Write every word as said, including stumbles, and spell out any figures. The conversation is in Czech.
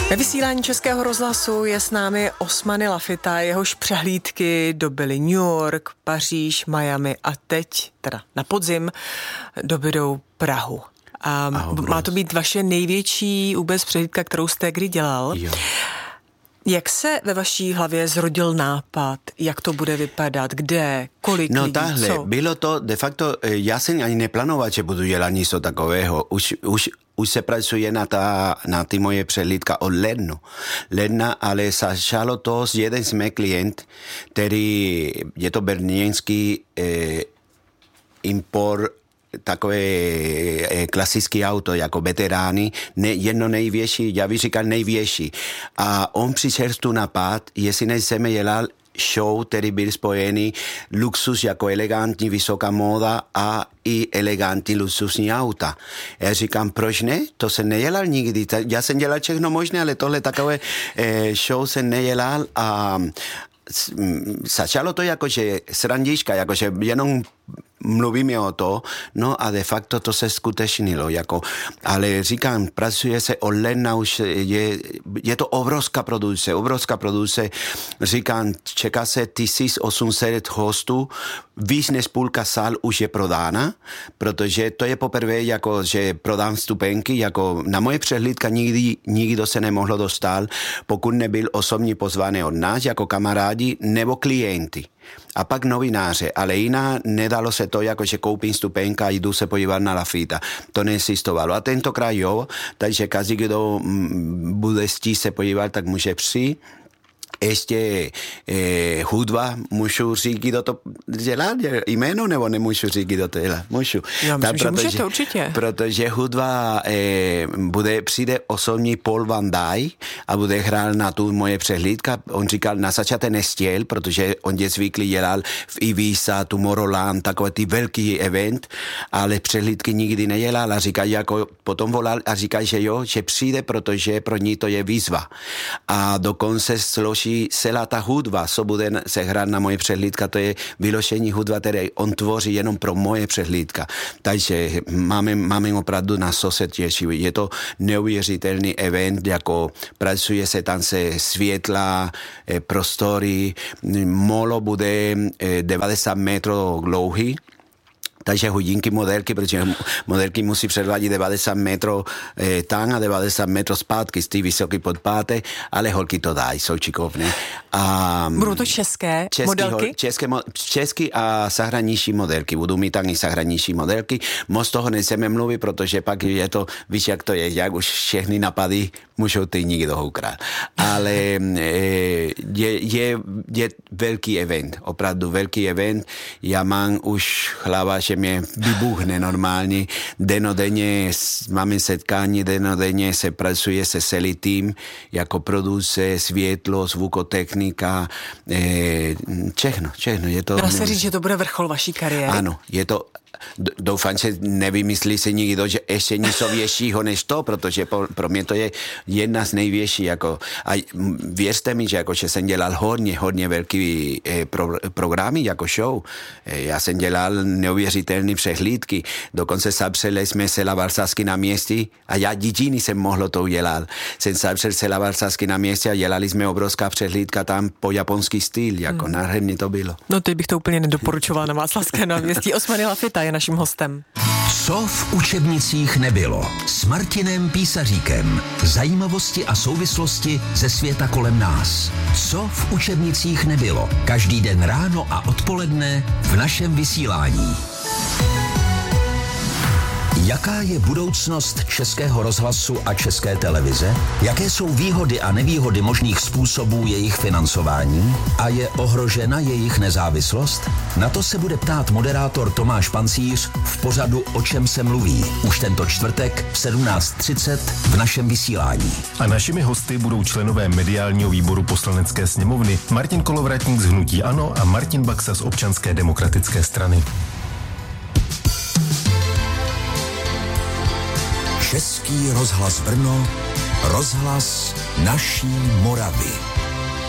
Ve vysílání Českého rozhlasu je s námi Osmany Lafita, jehož přehlídky dobyly New York, Paříž, Miami a teď, teda na podzim, dobydou Prahu. A má to být vaše největší vůbec přehlídka, kterou jste kdy dělal. Jo. Jak se ve vaší hlavě zrodil nápad, jak to bude vypadat, kde, kolik no, lidí, tahle, co? bylo to, de facto, já jsem ani neplánoval, že budu dělat něco takového. Už, už, už se pracuje na, ta, na ty moje přehlídka od lednu. Ledna, ale začalo to s jeden z mých klient, který je to berlínský eh, import takové eh, klasické auto, jako veterány, ne, jedno největší, já bych říkal největší. A on přišel tu napad, jestli nejsme dělal show, který byl spojený luxus jako elegantní vysoká móda a i elegantní luxusní auta. Já říkám, proč ne? To se nedělal nikdy. Já jsem dělal všechno možné, ale tohle takové eh, show jsem nedělal a začalo to jakože srandička, jakože jenom mluvíme o to, no a de facto to se skutečnilo, jako, ale říkám, pracuje se od ledna, už je, je to obrovská produkce, obrovská produkce, říkám, čeká se tisíc osm set hostů, víc než půlka sál už je prodána, protože to je poprvé, jako, že prodám vstupenky, jako na moje přehlídka nikdy nikdo se nemohlo dostat, pokud nebyl osobně pozvaný od nás, jako kamarádi nebo klienty. A pak novináře, ale jiná nedalo se to, jako že koupím stupenka a jdu se podívat na Lafita. To neexistovalo. A tentokrát jo, takže každý, kdo bude chtít se podívat, tak může přijít. Ještě eh, hudba, můžu říct, kdo to dělá jméno, nebo nemůžu říct, kdo to dělá? Můžu. Já myslím, že můžete určitě. Protože hudba eh, bude, přijde osobní Paul Van Dyke a bude hrát na tu moje přehlídka. On říkal, na začátek nestěl, protože on je zvyklý dělal v Ibiza, Tomorrowland, takové ty velký event, ale přehlídky nikdy nedělal a říkal, jako potom volal a říkal, že jo, že přijde, protože pro ní to je výzva. A dokonce složí celá ta hudba, co bude se hrát na moje přehlídka, to je vyložení hudba, které on tvoří jenom pro moje přehlídka. Takže máme, máme opravdu na co se těšit. Je to neuvěřitelný event, jako pracuje se tam se světla, eh, prostory, molo bude eh, devadesát metrů dlouhý, takže hodinky modelky, protože modelky musí předvádět devadesát metrů eh, tam a devadesát metrů zpátky z té vysoké podpáty, ale holky to dají, jsou čikovné. A budou to české, český modelky? Hol, české, české a zahraniční modelky. Budou mít tam i zahraniční modelky. Moc toho nechceme mluvit, protože pak je to, víš, jak to je, jak už všechny napady můžou ty nikdo ukrát. Ale eh, je, je, je velký event, opravdu velký event. Já mám už hlava, že mě vybuchne normálně. Denodenně máme setkání, denodenně se pracuje se celý tým, jako produce, světlo, zvukotechnika, eh, všechno, všechno. Je to, dá se říct, že to bude vrchol vaší kariéry? Ano, je to, doufám, že nevymyslí se nikdo, že ještě něco většího než to, protože pro, pro mě to je jedna z největší, jako, a věřte mi, že, jako, že jsem dělal hodně, hodně velký eh, pro, programy jako show. Eh, já jsem dělal neuvěřitelné přehlídky, dokonce zapřeli jsme celá Valsasky náměstí a já jediný jsem mohl to udělat. Jsem zapřel celá Valsasky náměstí a dělali jsme obrovská přehlídka tam po japonský styl, jako hmm. nádherně to bylo. No teď bych to úplně nedoporučovala na Václavské náměstí. Osmany Lafita je naším hostem. Co v učebnicích nebylo? S Martinem Písaříkem. Zajímavosti a souvislosti ze světa kolem nás. Co v učebnicích nebylo? Každý den ráno a odpoledne v našem vysílání. Jaká je budoucnost Českého rozhlasu a České televize? Jaké jsou výhody a nevýhody možných způsobů jejich financování? A je ohrožena jejich nezávislost? Na to se bude ptát moderátor Tomáš Pancíř v pořadu O čem se mluví. Už tento čtvrtek v sedmnáct třicet v našem vysílání. A našimi hosty budou členové mediálního výboru Poslanecké sněmovny Martin Kolovratník z Hnutí ANO a Martin Baxa z Občanské demokratické strany. Český rozhlas Brno, rozhlas naší Moravy.